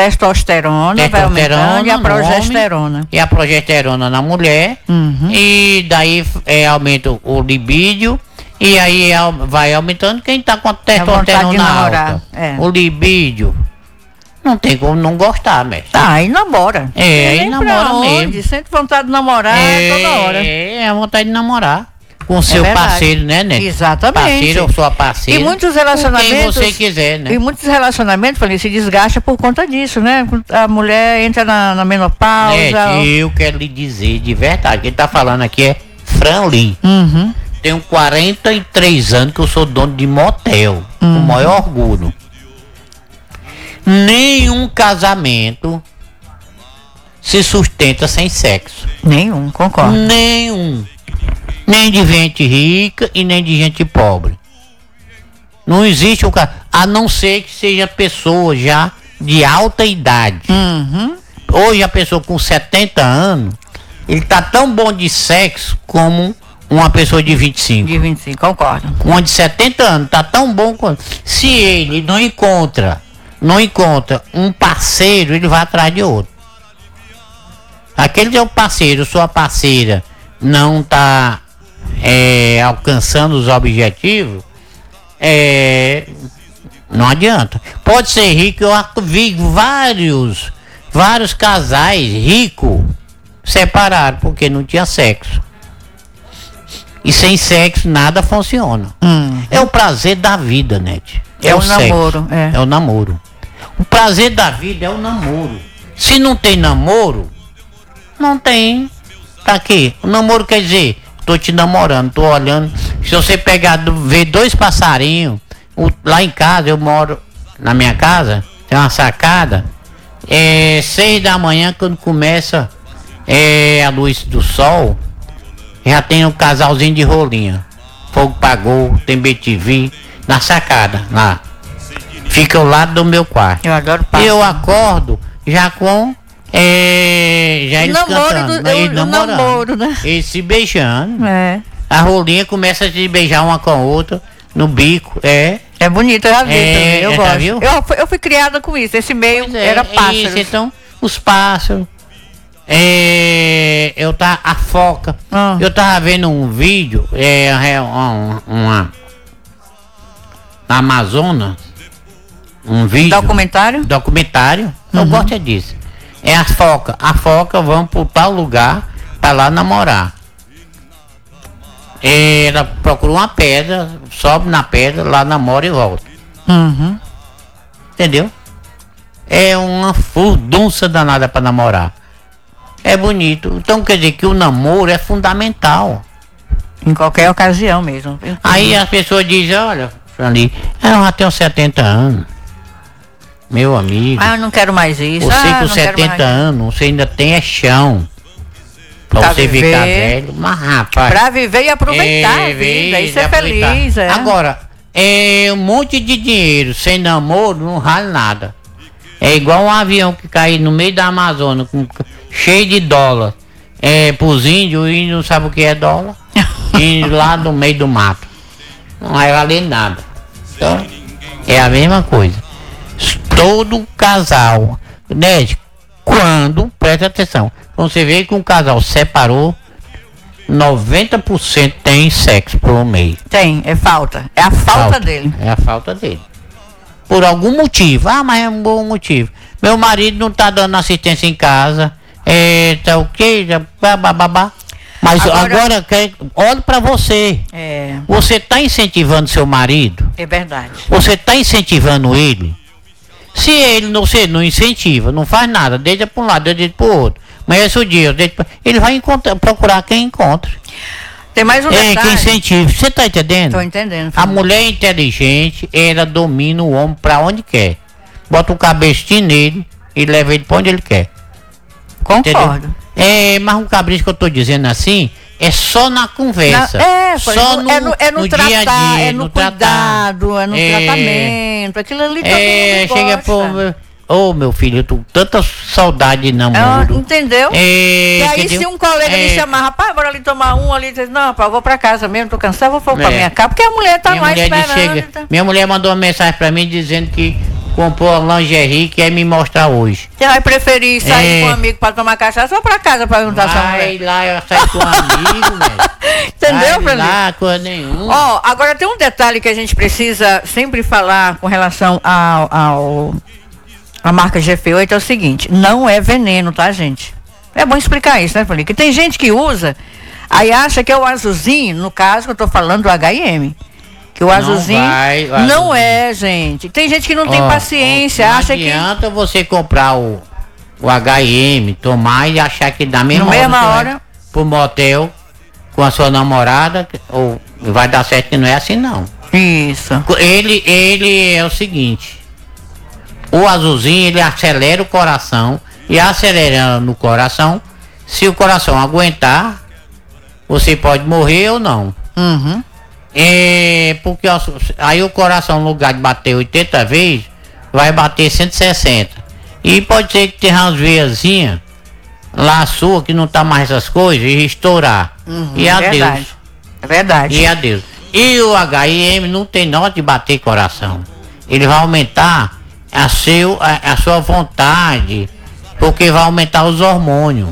testosterona vai aumentando e a progesterona. E a progesterona na mulher. E daí aumenta o libídio. E aí vai aumentando quem tá com a testosterona alta. O libídio. Não tem como não gostar, mestre. Aí namora. Aí namora mesmo. Sente vontade de namorar toda hora. É vontade de namorar. Com o seu parceiro, né, Neto? Exatamente. Parceiro ou sua parceira. E muitos relacionamentos. Com quem você quiser, né? E muitos relacionamentos, se desgasta por conta disso, né? A mulher entra na menopausa. Eu quero lhe dizer de verdade. Quem tá falando aqui é Franli. Tenho 43 anos que eu sou dono de motel. Com o maior orgulho. Nenhum casamento se sustenta sem sexo. Nenhum, concordo. Nenhum. Nem de gente rica e nem de gente pobre. Não existe o caso. A não ser que seja pessoa já de alta idade. Hoje a pessoa com 70 anos, ele tá tão bom de sexo como uma pessoa de 25. De 25, concordo. Uma de 70 anos tá tão bom quanto. Se ele não encontra um parceiro, ele vai atrás de outro. Aquele seu parceiro, sua parceira, não tá alcançando os objetivos, não adianta. Pode ser rico, eu vi vários casais ricos separados porque não tinha sexo. E sem sexo nada funciona. É o prazer da vida, Net. É o namoro. É o namoro. O prazer da vida é o namoro. Se não tem namoro, não tem. Tá aqui. O namoro quer dizer, tô te namorando, tô olhando. Se você ver 2 passarinhos, lá em casa, eu moro na minha casa, tem uma sacada. 6 da manhã, quando começa a luz do sol, já tem um casalzinho de rolinha. Fogo pagou, tem BTV na sacada lá. Fica ao lado do meu quarto. Eu adoro passo. Eu acordo já com já eles cantando, eles namorando, né? Eles se beijando. A rolinha começa a se beijar uma com a outra no bico. É bonito, eu já vi também, eu gosto. Viu? Eu fui criada com isso, esse meio era pássaros. Então, os pássaros. A foca. Eu tava vendo um vídeo, na Amazonas, um vídeo. Documentário. Eu gosto disso. É a foca vão pro tal lugar pra lá namorar. Ela procura uma pedra, sobe na pedra, lá namora e volta. Entendeu? É uma furdunça danada pra namorar. É bonito. Então quer dizer que o namoro é fundamental. Em qualquer ocasião mesmo. Aí as pessoas dizem, olha, Franli, eu já tenho 70 anos. Meu amigo. Eu não quero mais isso. Você com 70 anos, você ainda tem chão. Pra você ficar velho. Mas rapaz. Pra viver e aproveitar a vida. E ser feliz. Agora, um monte de dinheiro sem namoro não vale nada. É igual um avião que cai no meio da Amazônia, cheio de dólar. Pros índios, o índio não sabe o que é dólar. E lá no meio do mato. Não vai valer nada. Então, é a mesma coisa. Todo casal, né? Quando, presta atenção, quando você vê que um casal separou, 90% tem sexo por meio. Tem, é falta. É a falta dele. É a falta dele. Por algum motivo. Mas é um bom motivo. Meu marido não tá dando assistência em casa. Tá o quê? Bababá. Mas agora olha pra você. Você tá incentivando seu marido? É verdade. Você tá incentivando ele? Se você não incentiva, não faz nada, deixa para um lado, deixa para o outro. Mas o dia, ele vai procurar quem encontra. Tem mais um detalhe. Quem incentiva. Você tá entendendo? Tô entendendo. A mulher inteligente, ela domina o homem para onde quer. Bota um cabestinho nele e leva ele para onde ele quer. Concordo. Mas um cabrito que eu tô dizendo assim, é só na conversa. Só no tratar, dia a dia, é no cuidado, é no tratamento. Aquilo ali todo mundo chega pro... meu filho, eu tô com tanta saudade de namoro. Entendeu? E aí se um colega me chamar, rapaz, bora ali tomar um ali, diz, não, rapaz, eu vou pra casa mesmo, tô cansado, vou pra minha casa, porque a mulher tá mais esperando. Minha mulher mandou uma mensagem pra mim dizendo que comprou a lingerie que quer me mostrar hoje. Você vai preferir sair com um amigo pra tomar cachaça ou pra casa pra juntar sua mulher? Vai lá, eu saio com um amigo, velho. Entendeu, Vai lá, coisa nenhuma. Ó, agora tem um detalhe que a gente precisa sempre falar com relação a marca GF8, é o seguinte, não é veneno, tá, gente? É bom explicar isso, né, Felipe? Que tem gente que usa, aí acha que é o azulzinho, no caso que eu tô falando do H&M. Que o azulzinho não é, gente. Tem gente que não tem paciência, acha que... Não adianta você comprar o H&M, tomar e achar que dá mesma hora pro motel com a sua namorada, ou vai dar certo, que não é assim, não. Isso. Ele é o seguinte, o azulzinho, ele acelera o coração, e acelerando o coração, se o coração aguentar, você pode morrer ou não. Uhum. Porque aí o coração, no lugar de bater 80 vezes, vai bater 160. E pode ser que tenha umas veiazinhas lá sua que não tá mais essas coisas e estourar. E adeus. É verdade. E adeus. E o H&M não tem nota de bater coração. Ele vai aumentar a sua vontade, porque vai aumentar os hormônios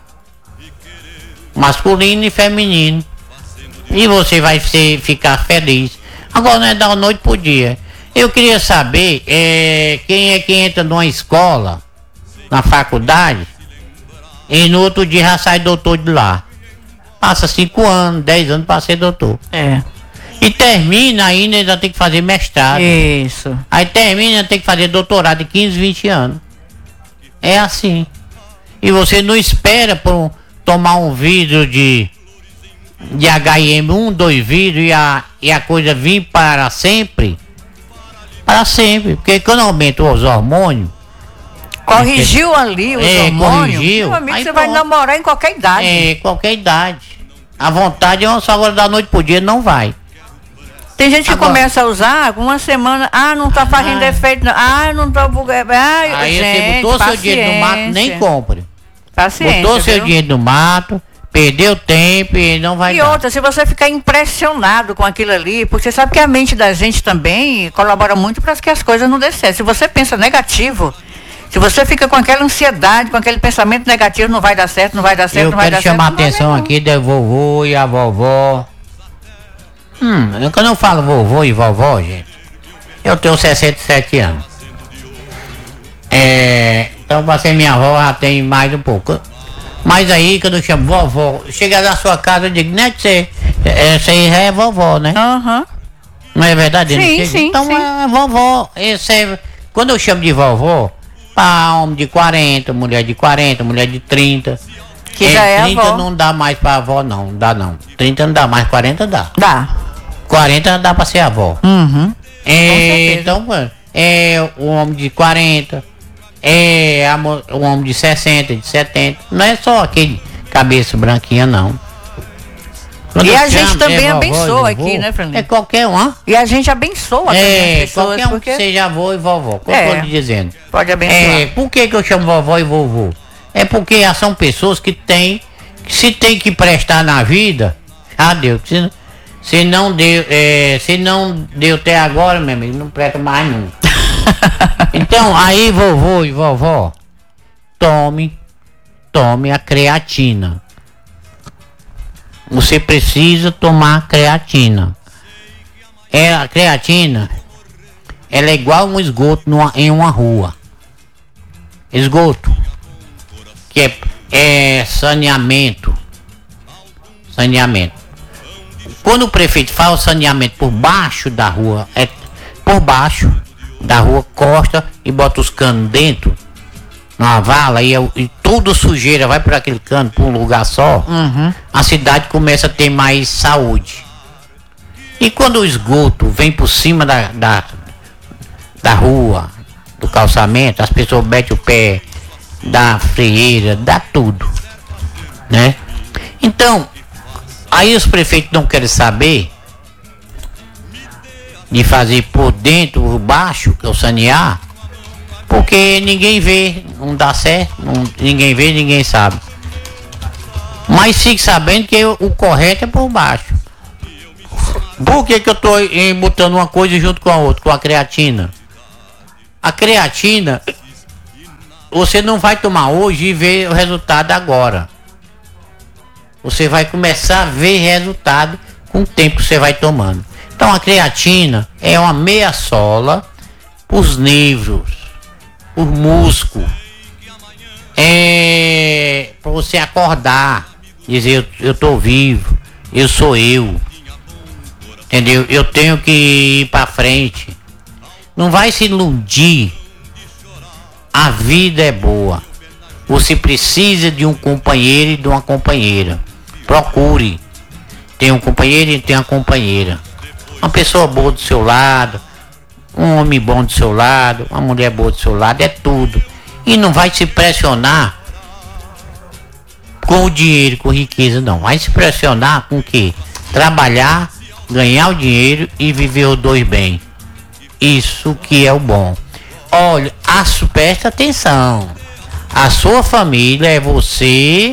masculino e feminino. E você vai ficar feliz. Agora não é da noite pro dia. Eu queria saber quem é que entra numa escola, na faculdade, e no outro dia já sai doutor de lá. Passa 5 anos, 10 anos para ser doutor. E termina ainda tem que fazer mestrado. Isso. Aí termina, tem que fazer doutorado de 15, 20 anos. É assim. E você não espera por tomar um vidro de H&M, 2 vidros e a coisa vir para sempre. Para sempre. Porque quando aumenta os hormônios, corrigiu ali os hormônios. Corrigiu. Meu amigo, você vai namorar em qualquer idade. Qualquer idade. A vontade é só agora da noite pro dia, não vai. Tem gente que começa a usar com uma semana, não tá fazendo efeito, não tô... Aí você botou seu dinheiro no mato, nem compre. Paciência, botou seu dinheiro no mato, perdeu tempo e não vai dar. E outra, se você ficar impressionado com aquilo ali, porque você sabe que a mente da gente também colabora muito para que as coisas não dê certo. Se você pensa negativo, se você fica com aquela ansiedade, com aquele pensamento negativo, não vai dar certo, não vai dar certo, não vai dar certo. Eu quero chamar a atenção aqui do vovô e a vovó. Quando eu falo vovô e vovó, gente, eu tenho 67 anos. Então pra ser minha avó já tem mais um pouco. Mas aí quando eu chamo vovó, chega na sua casa eu digo, né, que você é vovó, né? Não é verdade? Sim. Então é vovó. Quando eu chamo de vovó, para homem de 40, mulher de 40, mulher de 30. Que já é 30 avó. Não dá mais pra avó, não. Dá não. 30 não dá mais, 40 dá. Dá. 40 dá pra ser avó. Então, o homem de 40, o homem de 60, de 70. Não é só aquele cabeça branquinha, não. E a gente também abençoa aqui, né, Fernando? É qualquer um. E a gente abençoa também as pessoas. Qualquer um que seja avô e vovó. Como eu tô lhe dizendo. Pode abençoar. Por que eu chamo vovó e vovô? É porque são pessoas que se tem que prestar na vida, já deu. Se não deu até agora, meu amigo, não presta mais nunca. Então, aí vovô e vovó, tome a creatina. Você precisa tomar creatina. A creatina, ela é igual um esgoto em uma rua. Esgoto, que é saneamento. Quando o prefeito faz o saneamento por baixo da rua, corta e bota os canos dentro, numa vala, e toda sujeira vai por aquele cano, por um lugar só, a cidade começa a ter mais saúde. E quando o esgoto vem por cima da rua, do calçamento, as pessoas metem o pé, dá frieira, dá tudo, né? Então, aí os prefeitos não querem saber de fazer por dentro, por baixo, que é o sanear, porque ninguém vê, não dá certo, ninguém vê, ninguém sabe. Mas fique sabendo que o correto é por baixo. Por que eu estou botando uma coisa junto com a outra, com a creatina? A creatina, você não vai tomar hoje e ver o resultado agora. Você vai começar a ver resultado com o tempo que você vai tomando. Então a creatina é uma meia sola para os nervos, os músculos. É para você acordar, dizer eu tô vivo, eu sou eu. Entendeu? Eu tenho que ir para frente. Não vai se iludir. A vida é boa. Você precisa de um companheiro e de uma companheira. Procure. Tem um companheiro e tem uma companheira. Uma pessoa boa do seu lado, um homem bom do seu lado, uma mulher boa do seu lado, é tudo. E não vai se pressionar com o dinheiro, com riqueza, não. Vai se pressionar com o quê? Trabalhar, ganhar o dinheiro e viver os dois bem. Isso que é o bom. Olha, presta atenção. A sua família é você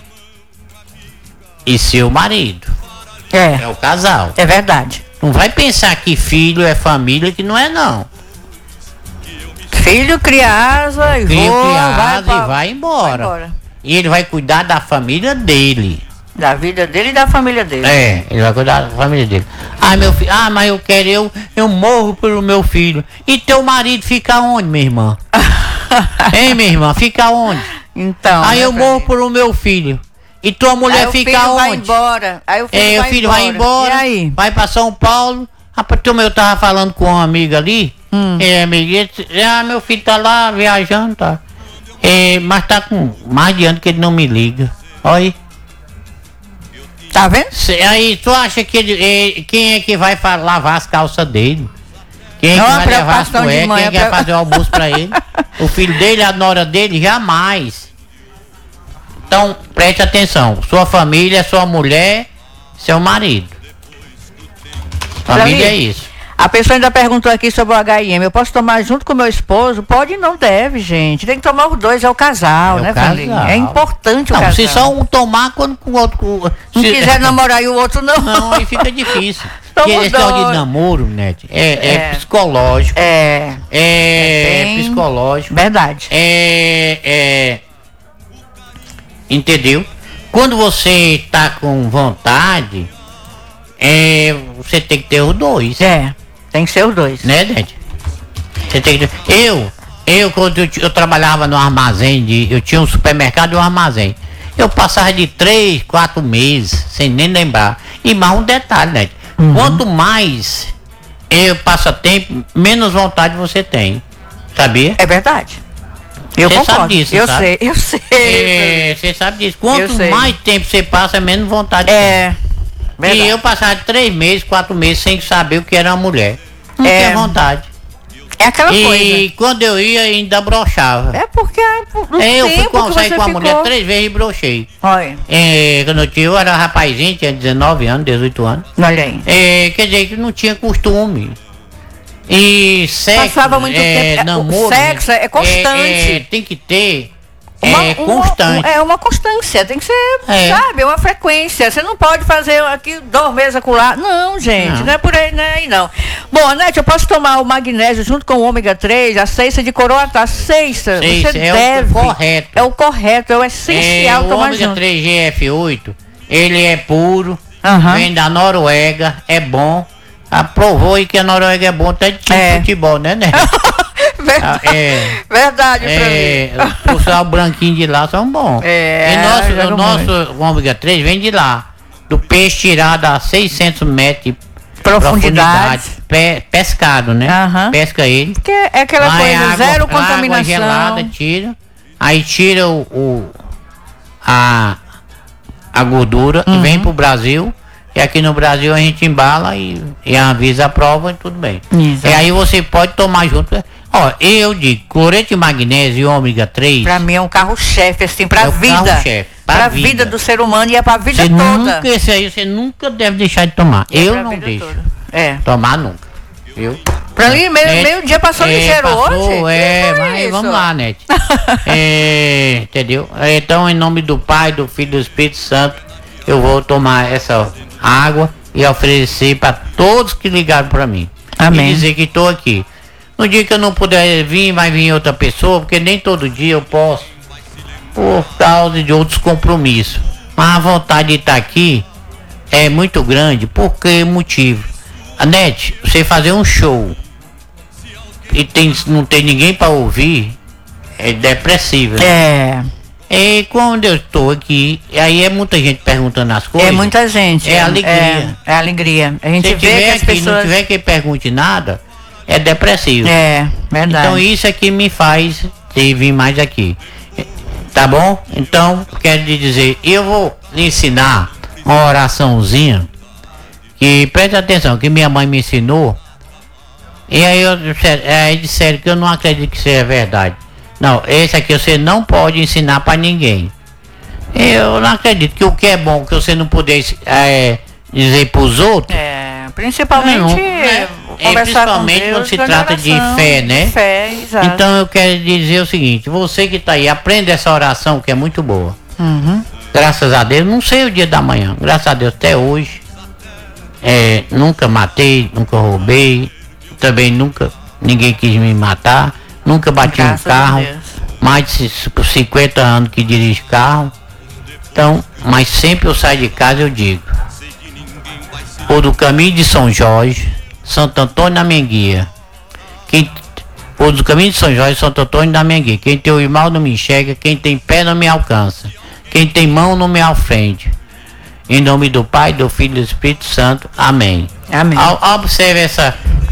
e seu marido. É o casal. É verdade. Não vai pensar que filho é família, que não é, não. Filho cria asa e vai embora. E ele vai cuidar da família dele. Da vida dele e da família dele. Ele vai cuidar da família dele. Meu filho, mas eu quero, eu morro pelo meu filho. E teu marido fica onde, minha irmã? Hein, minha irmã? Fica onde? Então. Aí eu morro pelo meu filho. E tua mulher fica onde? Vai embora. Aí o filho vai embora. E aí? Vai pra São Paulo. Rapaz, eu tava falando com uma amiga ali. Meu filho tá lá viajando, tá? Mas tá com mais de ano que ele não me liga. Olha aí. Tá vendo? Aí tu acha que quem é que vai lavar as calças dele? Quem é que vai levar as cuecas? Quem é que vai fazer o almoço pra ele? O filho dele, a nora dele, jamais. Então, preste atenção. Sua família, sua mulher, seu marido. Família é isso. A pessoa ainda perguntou aqui sobre o HIM. Eu posso tomar junto com meu esposo? Pode e não deve, gente. Tem que tomar os dois, é o casal, né, família? É importante o casal. Se só um tomar, quando o outro... Se quiser namorar e o outro não. Não, aí fica difícil. Porque esse tal de namoro, Nete, é psicológico. É psicológico. Verdade. Entendeu? Quando você tá com vontade, você tem que ter os dois. Tem que ser os dois. Né, Nete? Você tem que ter... Quando eu trabalhava no armazém, eu tinha um supermercado e um armazém. Eu passava de 3, 4 meses, sem nem lembrar. E mais um detalhe, Nete. Quanto mais passa tempo, menos vontade você tem. Sabia? É verdade. Eu concordo. Sabe disso, eu sabe? sei. Você sabe disso. Quanto mais tempo você passa, menos vontade tem. Verdade. E eu passava 3 meses, 4 meses sem saber o que era uma mulher. Não tinha vontade. É aquela coisa. E quando eu ia, ainda broxava. Porque eu fui sair com a mulher 3 vezes e brochei. Olha. Quando eu era rapazinho, tinha 19 anos, 18 anos. Olha aí. Quer dizer que não tinha costume. E sexo. Passava muito tempo. Namoro, o sexo é constante. Tem que ter. Constante. Uma constância, tem que ser, sabe, uma frequência. Você não pode fazer aqui 2 meses acolá. Não, gente, não é por aí, não é aí não. Bom, Anete, eu posso tomar o magnésio junto com o ômega 3, a ceiça de coroata, a ceiça. Você deve. O correto. É o correto, é o essencial tomar junto. O ômega 3 GF8, ele é puro, vem da Noruega, é bom. Aprovou aí que a Noruega é bom até de futebol, né? Verdade, pra mim. O branquinho de lá são bons. O nosso ômega 3 vem de lá. Do peixe tirado a 600 metros de profundidade. Pescado, né? Pesca ele. Que é aquela coisa, zero contaminação. Água gelada, tira. Aí tira a gordura e vem pro Brasil. E aqui no Brasil a gente embala e a Anvisa aprova e tudo bem. E aí você pode tomar junto. Ó, eu digo, cloreto de magnésio e ômega 3. Pra mim é um carro-chefe, assim, pra vida. Carro-chefe, pra vida do ser humano e é pra vida toda. Esse aí você nunca deve deixar de tomar. Eu não deixo. Tomar nunca. Viu? Pra mim, meio dia passou ligeiro hoje. Mas vamos lá, Nete. Entendeu? Então, em nome do Pai, do Filho e do Espírito Santo, eu vou tomar essa água e oferecer para todos que ligaram para mim. Amém. E dizer que estou aqui. No dia que eu não puder vir, vai vir outra pessoa, porque nem todo dia eu posso, por causa de outros compromissos. Mas a vontade de estar aqui é muito grande. Por que motivo? Anete, você fazer um show e não tem ninguém para ouvir, é depressivo. Né? E quando eu estou aqui, aí é muita gente perguntando as coisas. É muita gente. É alegria. É alegria. A gente se vê tiver que as aqui, pessoas... não tiver quem pergunte nada, é depressivo. É, verdade. Então isso é que me faz vir mais aqui. Tá bom? Então, quero lhe dizer, eu vou lhe ensinar uma oraçãozinha, que preste atenção, que minha mãe me ensinou. E aí disseram que eu não acredito que seja verdade. Não, esse aqui você não pode ensinar para ninguém. Eu não acredito que o que é bom que você não puder dizer para os outros. Principalmente principalmente Deus, quando se trata de fé, né? Fé, exato. Então eu quero dizer o seguinte: você que está aí, aprenda essa oração que é muito boa. Graças a Deus, não sei o dia da manhã. Graças a Deus até hoje. Nunca matei, nunca roubei. Também nunca ninguém quis me matar. Nunca bati um carro, mais de 50 anos que dirijo carro. Então, mas sempre eu saio de casa, eu digo: ou do caminho de São Jorge, Santo Antônio da Menguia. Ou do caminho de São Jorge, Santo Antônio da Menguia. Quem tem o mal não me enxerga, quem tem pé não me alcança, quem tem mão não me ofende. Em nome do Pai, do Filho e do Espírito Santo. Amém. Amém. Observe essa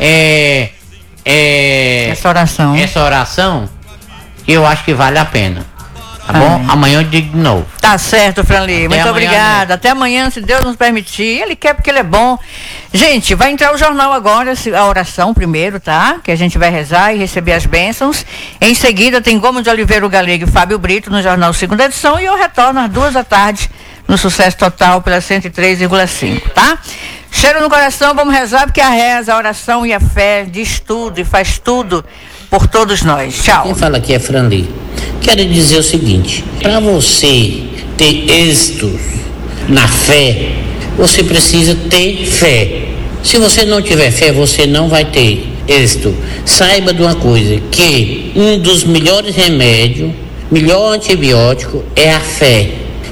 oração, que eu acho que vale a pena. Tá bom? Amanhã eu digo de novo. Tá certo, Franli. Muito obrigada. Até amanhã, se Deus nos permitir. Ele quer porque ele é bom. Gente, vai entrar o jornal agora, a oração primeiro, tá? Que a gente vai rezar e receber as bênçãos. Em seguida tem Gomes de Oliveira, o Galego e Fábio Brito no jornal segunda edição. E eu retorno às 14h no Sucesso Total pela 103,5, tá? Cheiro no coração, vamos rezar, porque a reza, a oração e a fé diz tudo e faz tudo por todos nós. Tchau. Quem fala aqui é Franli. Quero dizer o seguinte: para você ter êxito na fé, você precisa ter fé. Se você não tiver fé, você não vai ter êxito. Saiba de uma coisa, que um dos melhores remédios, melhor antibiótico é a fé.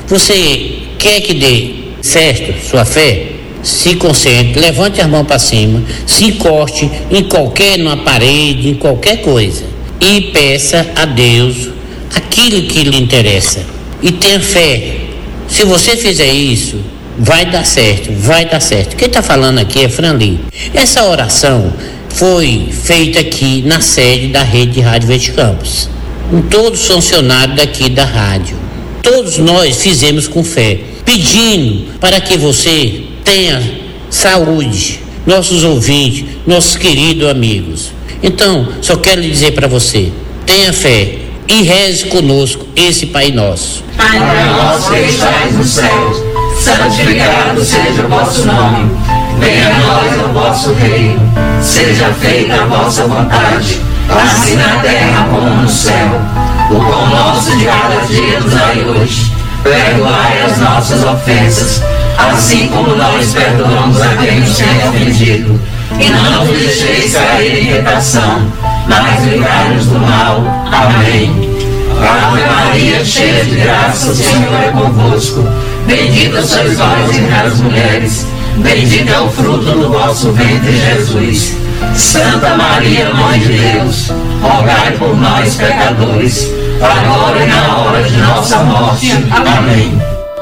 Você quer que dê certo sua fé? Se concentre, levante as mãos para cima, se encoste numa parede, em qualquer coisa, e peça a Deus aquilo que lhe interessa. E tenha fé. Se você fizer isso, vai dar certo, vai dar certo. Quem está falando aqui é Franli. Essa oração foi feita aqui na sede da Rede de Rádio Verde Campos, com todos os funcionários daqui da rádio. Todos nós fizemos com fé, pedindo para que você tenha saúde, nossos ouvintes, nossos queridos amigos. Então, só quero lhe dizer para você: tenha fé e reze conosco esse Pai Nosso. Pai nosso que estais no céu, santificado seja o vosso nome. Venha a nós o vosso reino, seja feita a vossa vontade, assim na terra como no céu. O pão nosso de cada dia nos dai hoje. Perdoai as nossas ofensas, assim como nós perdoamos a quem nos tem ofendido. E não nos deixeis cair em tentação, mas livrai-nos do mal. Amém. Ave Maria, cheia de graça, o Senhor é convosco. Bendita sois vós entre as mulheres, bendito é o fruto do vosso ventre, Jesus. Santa Maria, Mãe de Deus, rogai por nós, pecadores, agora e na hora de nossa morte. Amém.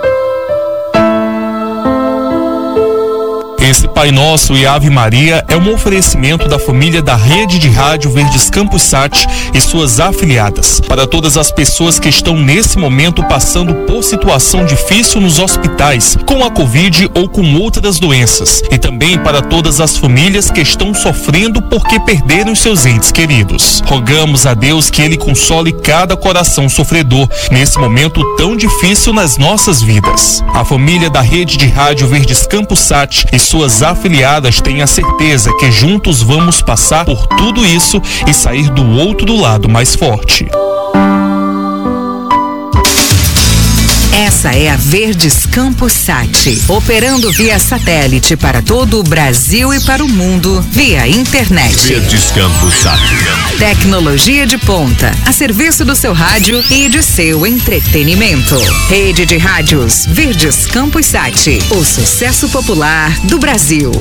Esse Pai Nosso e Ave Maria é um oferecimento da família da Rede de Rádio Verdes Campos Sat e suas afiliadas. Para todas as pessoas que estão nesse momento passando por situação difícil nos hospitais, com a Covid ou com outras doenças. E também para todas as famílias que estão sofrendo porque perderam seus entes queridos. Rogamos a Deus que Ele console cada coração sofredor nesse momento tão difícil nas nossas vidas. A família da Rede de Rádio Verdes Campos Sat e suas afiliadas têm a certeza que juntos vamos passar por tudo isso e sair do outro lado mais forte. Essa é a Verdes Campos Sat, operando via satélite para todo o Brasil e para o mundo via internet. Verdes Campos Sat. Tecnologia de ponta, a serviço do seu rádio e de seu entretenimento. Rede de rádios Verdes Campos Sat, o sucesso popular do Brasil.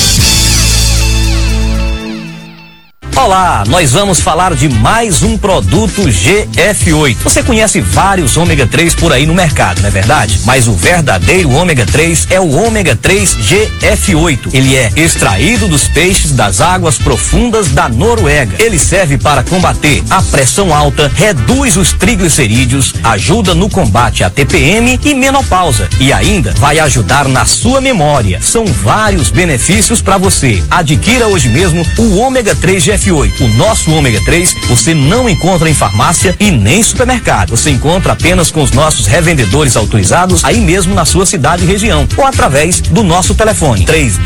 Olá, nós vamos falar de mais um produto GF8. Você conhece vários ômega 3 por aí no mercado, não é verdade? Mas o verdadeiro ômega 3 é o ômega 3 GF8. Ele é extraído dos peixes das águas profundas da Noruega. Ele serve para combater a pressão alta, reduz os triglicerídeos, ajuda no combate à TPM e menopausa. E ainda vai ajudar na sua memória. São vários benefícios para você. Adquira hoje mesmo o ômega 3 GF8. O nosso ômega 3 você não encontra em farmácia e nem supermercado. Você encontra apenas com os nossos revendedores autorizados aí mesmo na sua cidade e região ou através do nosso telefone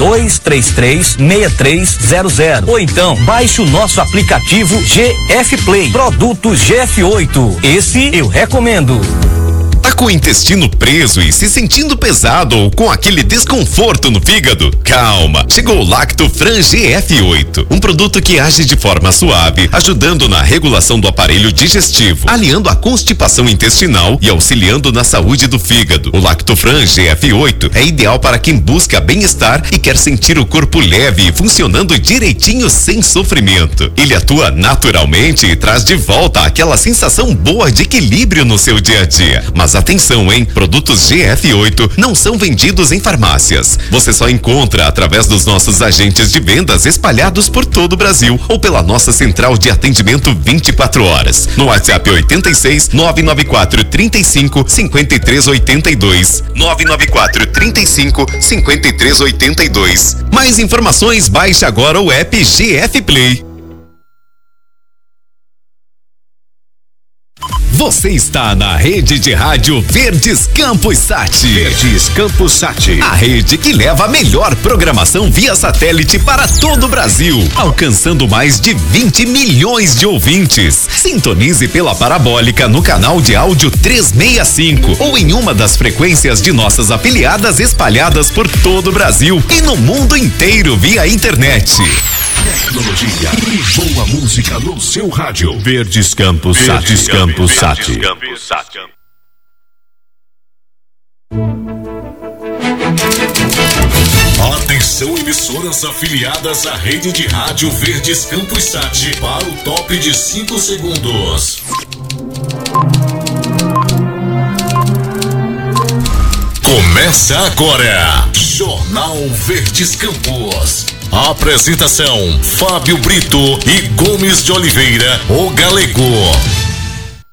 3233-6300 ou então baixe o nosso aplicativo GF Play. Produto GF8. Esse eu recomendo. Tá com o intestino preso e se sentindo pesado ou com aquele desconforto no fígado? Calma, chegou o Lactofran GF8, um produto que age de forma suave, ajudando na regulação do aparelho digestivo, aliando a constipação intestinal e auxiliando na saúde do fígado. O Lactofran GF8 é ideal para quem busca bem-estar e quer sentir o corpo leve e funcionando direitinho sem sofrimento. Ele atua naturalmente e traz de volta aquela sensação boa de equilíbrio no seu dia a dia. Mas atenção, hein? Produtos GF8 não são vendidos em farmácias. Você só encontra através dos nossos agentes de vendas espalhados por todo o Brasil ou pela nossa central de atendimento 24 horas. No WhatsApp 86 994 35 53 82. 994 35 53 82. Mais informações, baixe agora o app GF Play. Você está na rede de rádio Verdes Campos Sat. Verdes Campos Sat. A rede que leva a melhor programação via satélite para todo o Brasil, alcançando mais de 20 milhões de ouvintes. Sintonize pela parabólica no canal de áudio 365 ou em uma das frequências de nossas afiliadas espalhadas por todo o Brasil e no mundo inteiro via internet. Tecnologia e boa música no seu rádio. Verdes Campos Sat. Verdes Campos Sat. Atenção, emissoras afiliadas à rede de rádio Verdes Campos Sat para o top de 5 segundos. Começa agora, Jornal Verdes Campos. Apresentação: Fábio Brito e Gomes de Oliveira, o Galego.